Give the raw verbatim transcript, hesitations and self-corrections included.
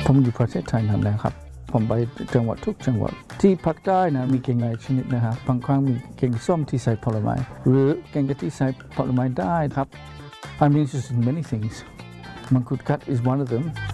ผมอยู่ประเทศไทยนานแล้วครับผมไปจังหวัดทุกจังหวัดที่ภาคใต้นะมีแกงหลายชนิดนะฮะบางครั้งมีแกงส้มที่ใส่ผลไม้หรือแกงกะทิใส่ผลไม้ได้ครับ I'm interested in many things. Mangkut kat is one of them.